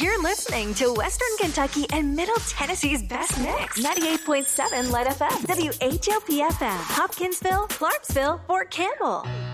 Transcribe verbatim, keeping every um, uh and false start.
You're listening to Western Kentucky and Middle Tennessee's best mix. ninety-eight point seven Light F M, W H O P F M, Hopkinsville, Clarksville, Fort Campbell.